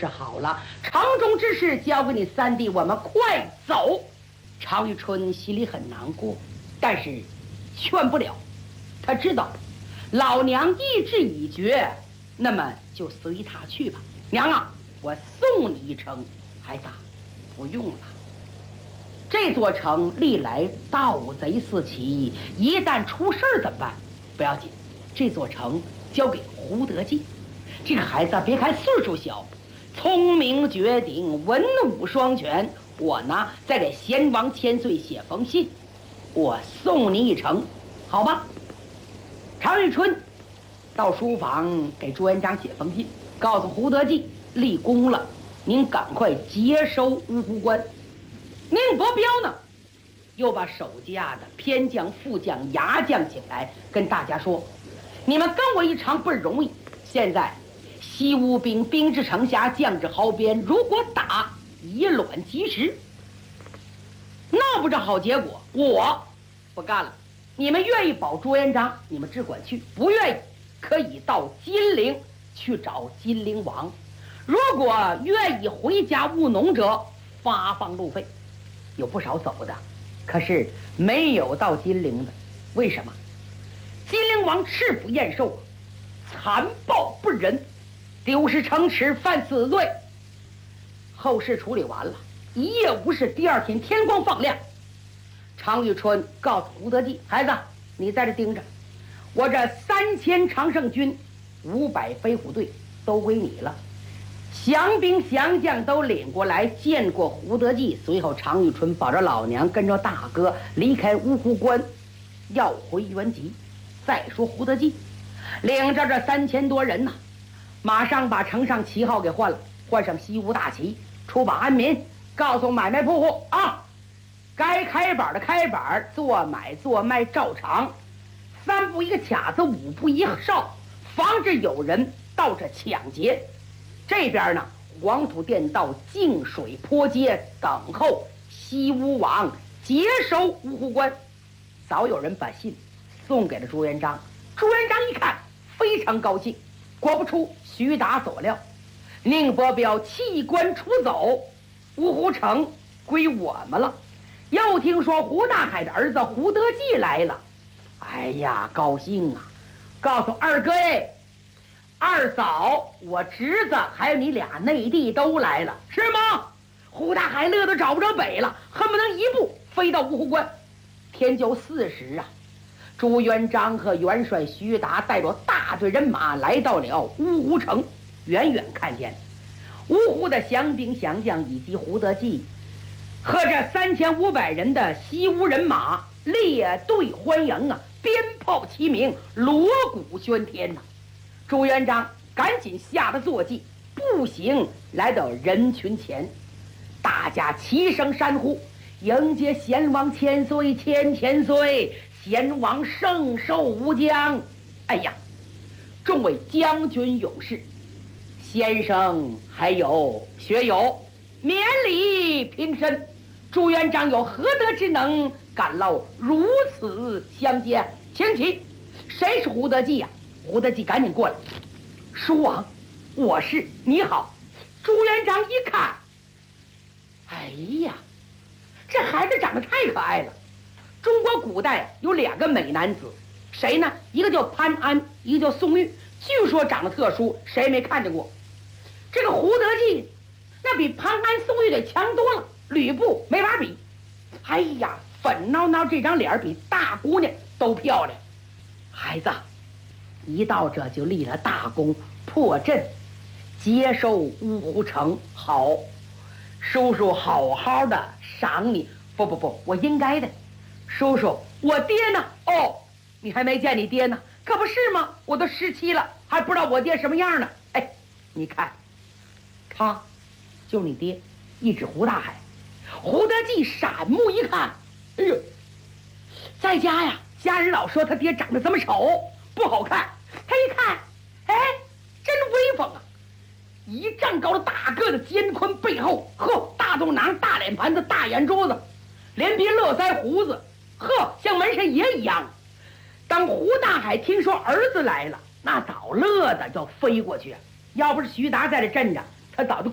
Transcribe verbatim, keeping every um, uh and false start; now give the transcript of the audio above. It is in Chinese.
就是好了。城中之事交给你三弟，我们快走。常遇春心里很难过，但是劝不了。他知道老娘意志已决，那么就随他去吧。娘啊，我送你一程。孩子，不用了。这座城历来盗贼四起，一旦出事怎么办？不要紧，这座城交给胡德记。这个孩子别看岁数小，聪明绝顶，文武双全。我呢，再给贤王千岁写封信，我送你一程，好吧？常遇春到书房给朱元璋写封信，告诉胡德记立功了，您赶快接收乌湖关。宁伯彪呢，又把手下的偏将、副将、牙将请来，跟大家说：你们跟我一场不容易，现在西吴兵兵至城下，将至壕边，如果打，以卵击石，闹不着好结果，我不干了。你们愿意保朱元璋，你们只管去；不愿意，可以到金陵去找金陵王。如果愿意回家务农者，发放路费。有不少走的，可是没有到金陵的。为什么？金陵王赤腹燕瘦，残暴不仁，丢失城池，犯死罪。后事处理完了，一夜无事。第二天天光放亮，常遇春告诉胡德记：孩子，你在这盯着，我这三千常胜军、五百飞虎队都归你了。降兵降将都领过来见过胡德记。随后常遇春保着老娘跟着大哥离开乌湖关，要回原籍。再说胡德记领着这三千多人呢、啊，马上把城上旗号给换了，换上西吴大旗，出保安民，告诉买卖铺户啊，该开板的开板，做买做卖照常，三步一个卡子，五步一哨，防止有人到这抢劫。这边呢，黄土店到净水坡街等候西吴王接收乌湖关。早有人把信送给了朱元璋，朱元璋一看非常高兴。果不出徐达所料，宁伯彪弃官出走，乌湖城归我们了。又听说胡大海的儿子胡德记来了，哎呀，高兴啊！告诉二哥哎，二嫂，我侄子还有你俩内地都来了，是吗？胡大海乐得找不着北了，恨不能一步飞到乌湖关。天就四时啊，朱元璋和元帅徐达带着大队人马来到了乌湖城。远远看见乌湖的降兵降将以及胡德记和这三千五百人的西吴人马列队欢迎啊，鞭炮齐鸣，锣鼓喧天呐、啊。朱元璋赶紧下了坐骑，步行来到人群前，大家齐声山呼，迎接贤王千岁，千千岁，贤王圣寿无疆。哎呀，众位将军勇士，先生还有学友，免礼平身。朱元璋有何德之能，敢劳如此相见？请起。谁是胡德记呀、啊？胡德记赶紧过来。叔王，我是。你好。朱元璋一看，哎呀，这孩子长得太可爱了。中国古代有两个美男子，谁呢？一个叫潘安，一个叫宋玉，据说长得特殊，谁也没看见过。这个胡德记那比潘安、宋玉得强多了，吕布没法比。哎呀，粉挠挠这张脸比大姑娘都漂亮。孩子一到这就立了大功，破阵接收乌湖城。好，叔叔好好的赏你。不不不，我应该的。叔叔，我爹呢？哦，你还没见你爹呢？可不是吗？我都十七了，还不知道我爹什么样呢。哎，你看他就是你爹。一指胡大海。胡德记闪目一看，哎呦，在家呀，家人老说他爹长得这么丑，不好看。他一看，哎，真威风啊！一丈高的大个子，肩宽背厚，呵，大肚囊、大脸盘子、大眼珠子，连皮络腮胡子，呵，像门神爷一样。当胡大海听说儿子来了，那早乐的就飞过去。要不是徐达在这镇着，他早就